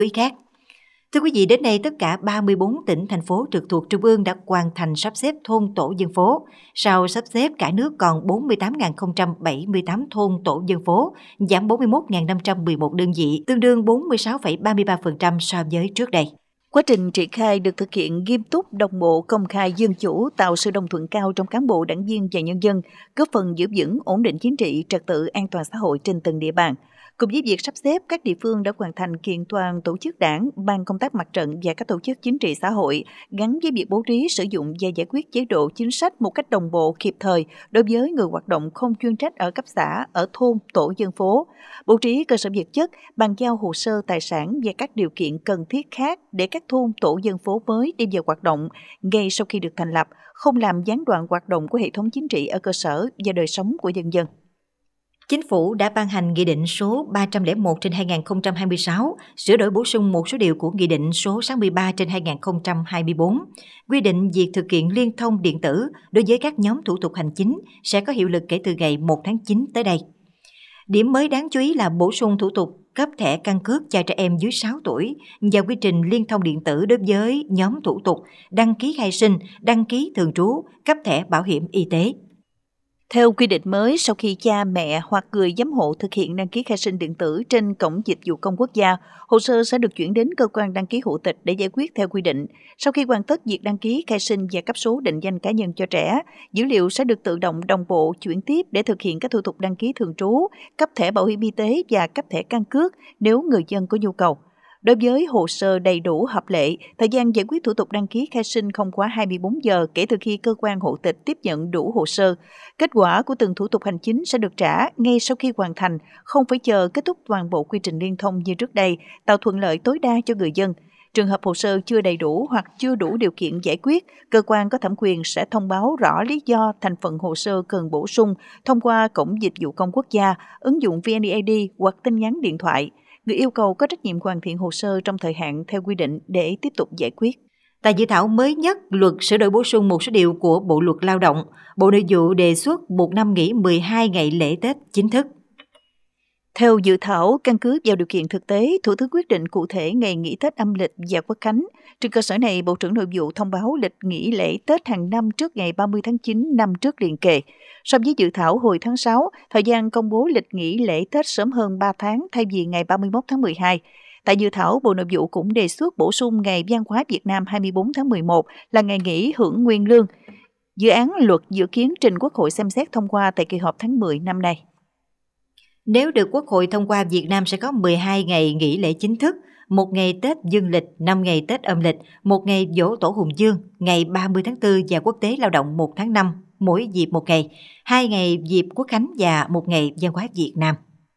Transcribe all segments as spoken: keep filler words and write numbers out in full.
ý khác. Thưa quý vị, đến nay tất cả ba mươi bốn tỉnh, thành phố trực thuộc Trung ương đã hoàn thành sắp xếp thôn tổ dân phố. Sau sắp xếp, cả nước còn bốn mươi tám nghìn không trăm bảy mươi tám thôn tổ dân phố, giảm bốn mươi mốt nghìn năm trăm mười một đơn vị, tương đương bốn mươi sáu phẩy ba mươi ba phần trăm so với trước đây. Quá trình triển khai được thực hiện nghiêm túc, đồng bộ, công khai, dân chủ, tạo sự đồng thuận cao trong cán bộ, đảng viên và nhân dân, góp phần giữ vững ổn định chính trị, trật tự an toàn xã hội trên từng địa bàn. Cùng với việc sắp xếp, các địa phương đã hoàn thành kiện toàn tổ chức đảng, ban công tác mặt trận và các tổ chức chính trị xã hội, gắn với việc bố trí, sử dụng và giải quyết chế độ chính sách một cách đồng bộ, kịp thời đối với người hoạt động không chuyên trách ở cấp xã, ở thôn, tổ dân phố, bố trí cơ sở vật chất, bàn giao hồ sơ tài sản và các điều kiện cần thiết khác để các thôn, tổ dân phố mới đi vào hoạt động ngay sau khi được thành lập, không làm gián đoạn hoạt động của hệ thống chính trị ở cơ sở và đời sống của nhân dân. Chính phủ đã ban hành Nghị định số ba trăm lẻ một trên hai nghìn không trăm hai mươi sáu, sửa đổi bổ sung một số điều của Nghị định số sáu mươi ba trên hai nghìn không trăm hai mươi bốn, quy định việc thực hiện liên thông điện tử đối với các nhóm thủ tục hành chính sẽ có hiệu lực kể từ ngày một tháng chín tới đây. Điểm mới đáng chú ý là bổ sung thủ tục cấp thẻ căn cước cho trẻ em dưới sáu tuổi và quy trình liên thông điện tử đối với nhóm thủ tục đăng ký khai sinh, đăng ký thường trú, cấp thẻ bảo hiểm y tế. Theo quy định mới, sau khi cha mẹ hoặc người giám hộ thực hiện đăng ký khai sinh điện tử trên Cổng Dịch vụ Công Quốc gia, hồ sơ sẽ được chuyển đến cơ quan đăng ký hộ tịch để giải quyết theo quy định. Sau khi hoàn tất việc đăng ký khai sinh và cấp số định danh cá nhân cho trẻ, dữ liệu sẽ được tự động đồng bộ chuyển tiếp để thực hiện các thủ tục đăng ký thường trú, cấp thẻ bảo hiểm y tế và cấp thẻ căn cước nếu người dân có nhu cầu. Đối với hồ sơ đầy đủ hợp lệ, thời gian giải quyết thủ tục đăng ký khai sinh không quá hai mươi bốn giờ kể từ khi cơ quan hộ tịch tiếp nhận đủ hồ sơ. Kết quả của từng thủ tục hành chính sẽ được trả ngay sau khi hoàn thành, không phải chờ kết thúc toàn bộ quy trình liên thông như trước đây, tạo thuận lợi tối đa cho người dân. Trường hợp hồ sơ chưa đầy đủ hoặc chưa đủ điều kiện giải quyết, cơ quan có thẩm quyền sẽ thông báo rõ lý do thành phần hồ sơ cần bổ sung thông qua Cổng Dịch vụ Công Quốc gia, ứng dụng vê en e đê hoặc tin nhắn điện thoại. Người yêu cầu có trách nhiệm hoàn thiện hồ sơ trong thời hạn theo quy định để tiếp tục giải quyết. Tại dự thảo mới nhất, luật sửa đổi bổ sung một số điều của Bộ Luật Lao động, Bộ Nội vụ đề xuất một năm nghỉ mười hai ngày lễ Tết chính thức. Theo dự thảo, căn cứ vào điều kiện thực tế, Thủ tướng quyết định cụ thể ngày nghỉ Tết âm lịch và Quốc khánh. Trên cơ sở này, Bộ trưởng Nội vụ thông báo lịch nghỉ lễ Tết hàng năm trước ngày ba mươi tháng chín năm trước liền kề. So với dự thảo hồi tháng sáu, thời gian công bố lịch nghỉ lễ Tết sớm hơn ba tháng thay vì ngày ba mươi mốt tháng mười hai. Tại dự thảo, Bộ Nội vụ cũng đề xuất bổ sung ngày Văn hóa Việt Nam hai mươi bốn tháng mười một là ngày nghỉ hưởng nguyên lương. Dự án luật dự kiến trình Quốc hội xem xét thông qua tại kỳ họp tháng mười năm nay. Nếu được Quốc hội thông qua, Việt Nam sẽ có mười hai ngày nghỉ lễ chính thức, một ngày Tết dương lịch, năm ngày Tết âm lịch, một ngày Giỗ Tổ Hùng Vương, ngày ba mươi tháng tư và Quốc tế Lao động một tháng năm, mỗi dịp một ngày, hai ngày dịp Quốc khánh và một ngày Văn hóa Việt Nam.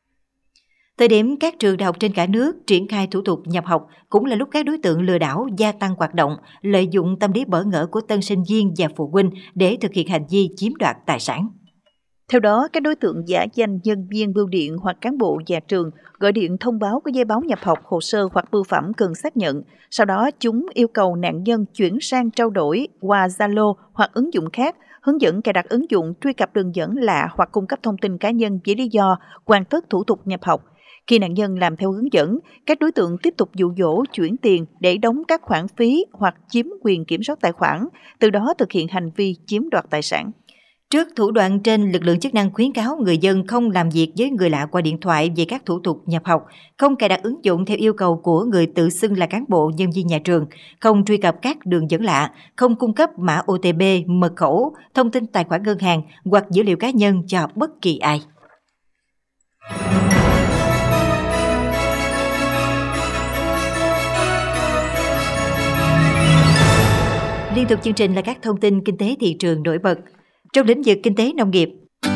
Thời điểm các trường đại học trên cả nước triển khai thủ tục nhập học cũng là lúc các đối tượng lừa đảo gia tăng hoạt động, lợi dụng tâm lý bỡ ngỡ của tân sinh viên và phụ huynh để thực hiện hành vi chiếm đoạt tài sản. Theo đó, các đối tượng giả danh nhân viên bưu điện hoặc cán bộ nhà trường gọi điện thông báo có giấy báo nhập học, hồ sơ hoặc bưu phẩm cần xác nhận. Sau đó, chúng yêu cầu nạn nhân chuyển sang trao đổi qua Zalo hoặc ứng dụng khác, hướng dẫn cài đặt ứng dụng, truy cập đường dẫn lạ hoặc cung cấp thông tin cá nhân với lý do hoàn tất thủ tục nhập học. Khi nạn nhân làm theo hướng dẫn, các đối tượng tiếp tục dụ dỗ chuyển tiền để đóng các khoản phí hoặc chiếm quyền kiểm soát tài khoản, từ đó thực hiện hành vi chiếm đoạt tài sản. Trước thủ đoạn trên, lực lượng chức năng khuyến cáo người dân không làm việc với người lạ qua điện thoại về các thủ tục nhập học, không cài đặt ứng dụng theo yêu cầu của người tự xưng là cán bộ nhân viên nhà trường, không truy cập các đường dẫn lạ, không cung cấp mã ô tê pê, mật khẩu, thông tin tài khoản ngân hàng hoặc dữ liệu cá nhân cho bất kỳ ai. Liên tục chương trình là các thông tin kinh tế thị trường nổi bật. Trong lĩnh vực kinh tế nông nghiệp,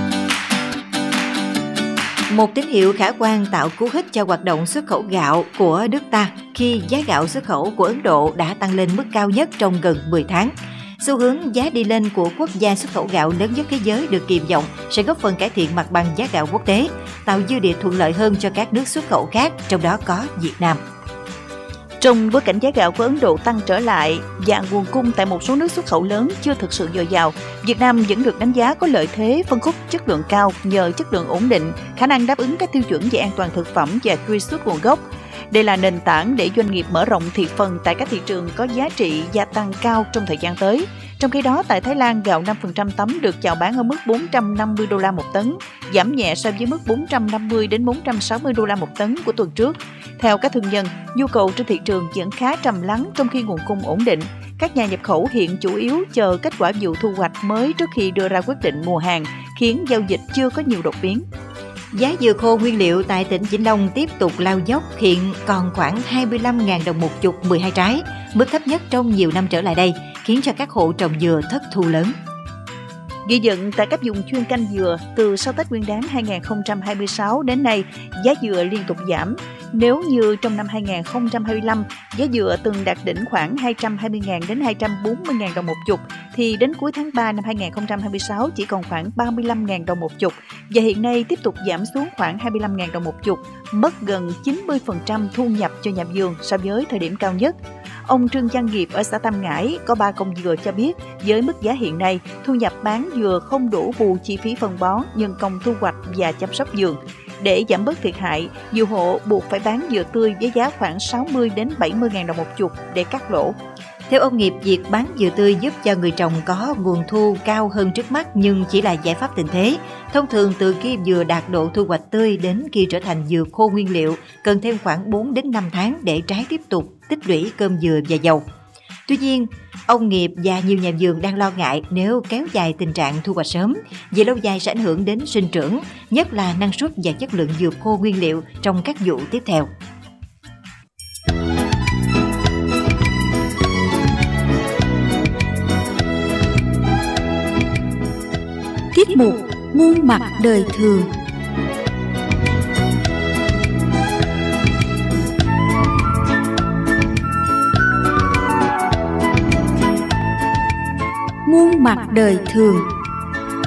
một tín hiệu khả quan tạo cú hích cho hoạt động xuất khẩu gạo của nước ta khi giá gạo xuất khẩu của Ấn Độ đã tăng lên mức cao nhất trong gần mười tháng. Xu hướng giá đi lên của quốc gia xuất khẩu gạo lớn nhất thế giới được kỳ vọng sẽ góp phần cải thiện mặt bằng giá gạo quốc tế, tạo dư địa thuận lợi hơn cho các nước xuất khẩu khác, trong đó có Việt Nam. Trong bối cảnh giá gạo của Ấn Độ tăng trở lại và nguồn cung tại một số nước xuất khẩu lớn chưa thực sự dồi dào, Việt Nam vẫn được đánh giá có lợi thế phân khúc chất lượng cao nhờ chất lượng ổn định, khả năng đáp ứng các tiêu chuẩn về an toàn thực phẩm và truy xuất nguồn gốc. Đây là nền tảng để doanh nghiệp mở rộng thị phần tại các thị trường có giá trị gia tăng cao trong thời gian tới. Trong khi đó, tại Thái Lan, gạo năm phần trăm tấm được chào bán ở mức bốn trăm năm mươi đô la một tấn, giảm nhẹ so với mức bốn trăm năm mươi đến bốn trăm sáu mươi đô la một tấn của tuần trước. Theo các thương nhân, nhu cầu trên thị trường vẫn khá trầm lắng trong khi nguồn cung ổn định. Các nhà nhập khẩu hiện chủ yếu chờ kết quả vụ thu hoạch mới trước khi đưa ra quyết định mua hàng, khiến giao dịch chưa có nhiều đột biến. Giá dừa khô nguyên liệu tại tỉnh Vĩnh Long tiếp tục lao dốc, hiện còn khoảng hai mươi lăm nghìn đồng một chục mười hai trái, mức thấp nhất trong nhiều năm trở lại đây, khiến cho các hộ trồng dừa thất thu lớn. Ghi nhận tại các vùng chuyên canh dừa, từ sau Tết Nguyên đán hai không hai sáu đến nay, giá dừa liên tục giảm. Nếu như trong năm hai không hai lăm, giá dừa từng đạt đỉnh khoảng hai trăm hai mươi nghìn đến hai trăm bốn mươi nghìn đồng một chục, thì đến cuối tháng ba năm hai không hai sáu chỉ còn khoảng ba mươi lăm nghìn đồng một chục, và hiện nay tiếp tục giảm xuống khoảng hai mươi lăm nghìn đồng một chục, mất gần chín mươi phần trăm thu nhập cho nhà vườn so với thời điểm cao nhất. Ông Trương Văn Nghiệp ở xã Tam Ngãi có ba công dừa cho biết, với mức giá hiện nay, thu nhập bán dừa không đủ bù chi phí phân bón, nhân công thu hoạch và chăm sóc vườn. Để giảm bớt thiệt hại, nhiều hộ buộc phải bán dừa tươi với giá khoảng sáu mươi đến bảy mươi nghìn đồng một chục để cắt lỗ. Theo ông Nghiệp, việc bán dừa tươi giúp cho người trồng có nguồn thu cao hơn trước mắt nhưng chỉ là giải pháp tình thế. Thông thường từ khi dừa đạt độ thu hoạch tươi đến khi trở thành dừa khô nguyên liệu, cần thêm khoảng bốn đến năm tháng để trái tiếp tục tích lũy cơm dừa và dầu. Tuy nhiên, ông Nghiệp và nhiều nhà vườn đang lo ngại nếu kéo dài tình trạng thu hoạch sớm, về lâu dài sẽ ảnh hưởng đến sinh trưởng, nhất là năng suất và chất lượng dừa khô nguyên liệu trong các vụ tiếp theo. Tiết mục Muôn mặt đời thường. Muôn mặt đời thường.